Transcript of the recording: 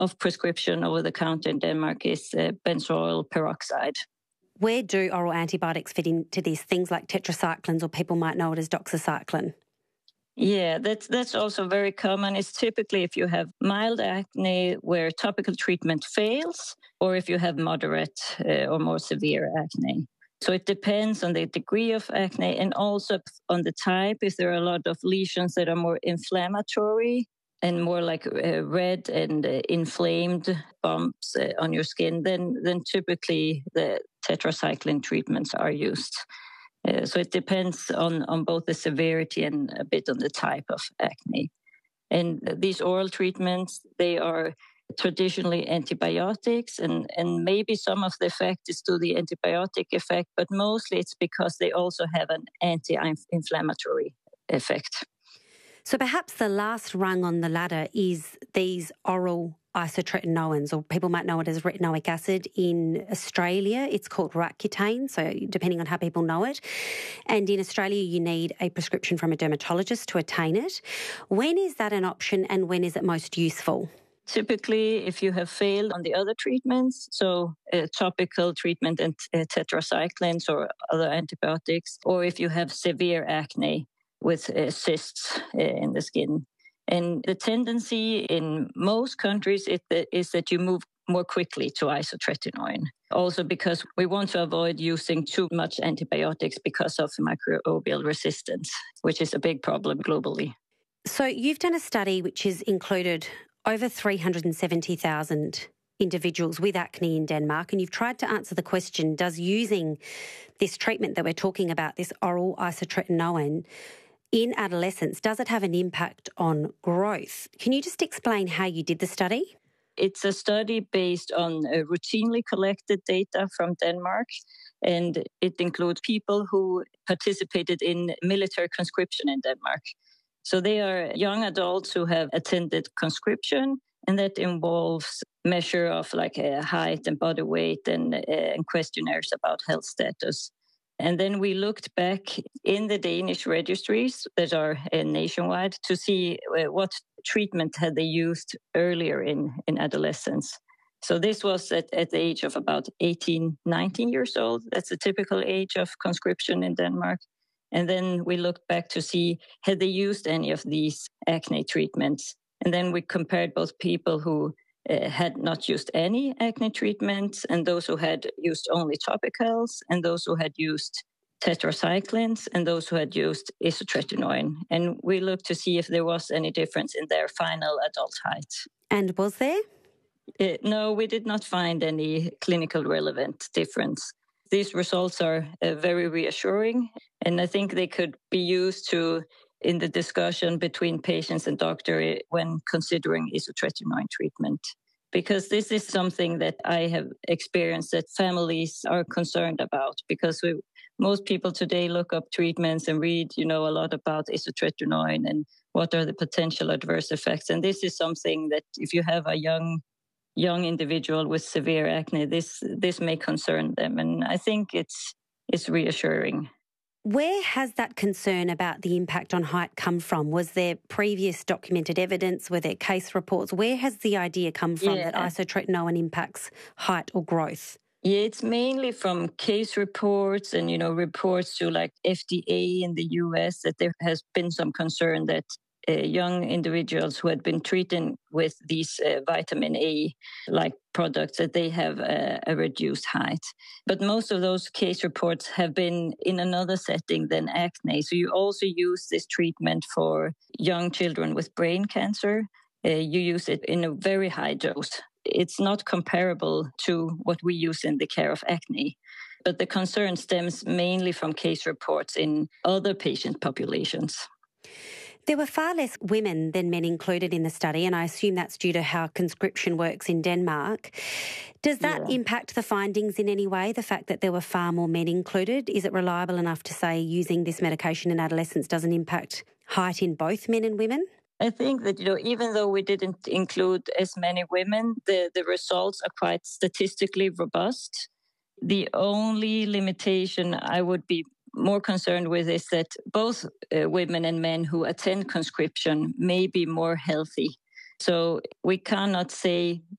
of prescription over the counter in Denmark is benzoyl peroxide. Where do oral antibiotics fit into this? Things like tetracyclines, or people might know it as doxycycline. Yeah, that's also very common. It's typically if you have mild acne where topical treatment fails, or if you have moderate or more severe acne. So it depends on the degree of acne and also on the type. If there are a lot of lesions that are more inflammatory and more like red and inflamed bumps on your skin, then typically the tetracycline treatments are used. So it depends on both the severity and a bit on the type of acne. And these oral treatments, they are traditionally antibiotics, and maybe some of the effect is to the antibiotic effect, but mostly it's because they also have an anti-inflammatory effect. So perhaps the last rung on the ladder is these oral isotretinoins, or people might know it as retinoic acid. In Australia, it's called Roaccutane, so depending on how people know it. And in Australia, you need a prescription from a dermatologist to attain it. When is that an option and when is it most useful? Typically, if you have failed on the other treatments, so topical treatment and tetracyclines or other antibiotics, or if you have severe acne with cysts in the skin. And the tendency in most countries is that you move more quickly to isotretinoin. Also because we want to avoid using too much antibiotics because of microbial resistance, which is a big problem globally. So you've done a study which has included over 370,000 individuals with acne in Denmark, and you've tried to answer the question, does using this treatment that we're talking about, this oral isotretinoin, in adolescence, does it have an impact on growth? Can you just explain how you did the study? It's a study based on routinely collected data from Denmark, and it includes people who participated in military conscription in Denmark. So they are young adults who have attended conscription, and that involves measure of like height and body weight and questionnaires about health status. And then we looked back in the Danish registries that are nationwide to see what treatment had they used earlier in adolescence. So this was at the age of about 18, 19 years old. That's a typical age of conscription in Denmark. And then we looked back to see had they used any of these acne treatments. And then we compared both people who had not used any acne treatments and those who had used only topicals and those who had used tetracyclines and those who had used isotretinoin. And we looked to see if there was any difference in their final adult height. And was there? No, we did not find any clinical relevant difference. These results are very reassuring, and I think they could be used in the discussion between patients and doctor when considering isotretinoin treatment. Because this is something that I have experienced that families are concerned about, because most people today look up treatments and read, a lot about isotretinoin and what are the potential adverse effects. And this is something that if you have a young individual with severe acne, this may concern them. And I think it's reassuring. Where has that concern about the impact on height come from? Was there previous documented evidence? Were there case reports? Where has the idea come from that isotretinoin impacts height or growth? Yeah, it's mainly from case reports and, reports to like FDA in the US that there has been some concern that young individuals who had been treated with these vitamin A-like products, that they have a reduced height. But most of those case reports have been in another setting than acne. So you also use this treatment for young children with brain cancer. You use it in a very high dose. It's not comparable to what we use in the care of acne. But the concern stems mainly from case reports in other patient populations. There were far less women than men included in the study, and I assume that's due to how conscription works in Denmark. Does that impact the findings in any way, the fact that there were far more men included? Is it reliable enough to say using this medication in adolescence doesn't impact height in both men and women? I think that, even though we didn't include as many women, the results are quite statistically robust. The only limitation I would be more concerned with is that both women and men who attend conscription may be more healthy. So we cannot say